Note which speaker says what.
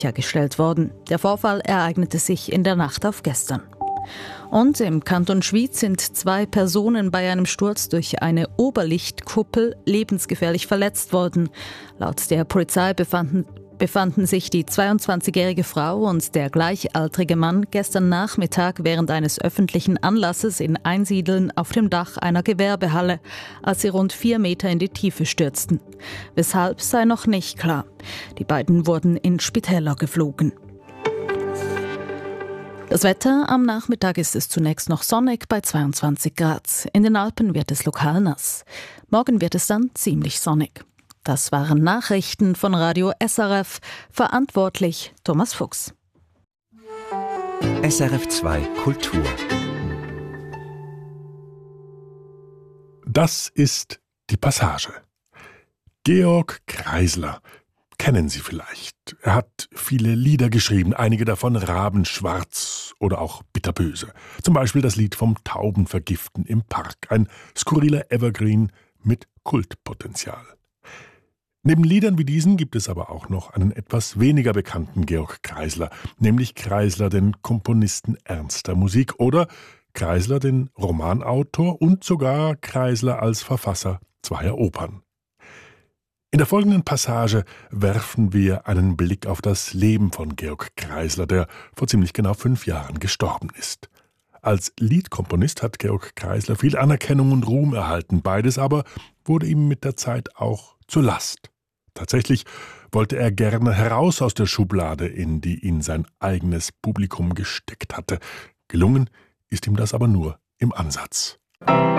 Speaker 1: gestellt worden. Der Vorfall ereignete sich in der Nacht auf gestern. Und im Kanton Schwyz sind 2 Personen bei einem Sturz durch eine Oberlichtkuppel lebensgefährlich verletzt worden. Laut der Polizei befanden sich die 22-jährige Frau und der gleichaltrige Mann gestern Nachmittag während eines öffentlichen Anlasses in Einsiedeln auf dem Dach einer Gewerbehalle, als sie rund 4 Meter in die Tiefe stürzten. Weshalb sei noch nicht klar. Die beiden wurden in Spitäler geflogen. Das Wetter: Am Nachmittag ist es zunächst noch sonnig bei 22 Grad. In den Alpen wird es lokal nass. Morgen wird es dann ziemlich sonnig. Das waren Nachrichten von Radio SRF. Verantwortlich Thomas Fuchs.
Speaker 2: SRF 2 Kultur.
Speaker 3: Das ist die Passage. Georg Kreisler kennen Sie vielleicht. Er hat viele Lieder geschrieben, einige davon rabenschwarz oder auch bitterböse. Zum Beispiel das Lied vom Taubenvergiften im Park, ein skurriler Evergreen mit Kultpotenzial. Neben Liedern wie diesen gibt es aber auch noch einen etwas weniger bekannten Georg Kreisler, nämlich Kreisler, den Komponisten ernster Musik, oder Kreisler, den Romanautor, und sogar Kreisler als Verfasser 2 Opern. In der folgenden Passage werfen wir einen Blick auf das Leben von Georg Kreisler, der vor ziemlich genau 5 Jahren gestorben ist. Als Liedkomponist hat Georg Kreisler viel Anerkennung und Ruhm erhalten, beides aber wurde ihm mit der Zeit auch zur Last. Tatsächlich wollte er gerne heraus aus der Schublade, in die ihn sein eigenes Publikum gesteckt hatte. Gelungen ist ihm das aber nur im Ansatz.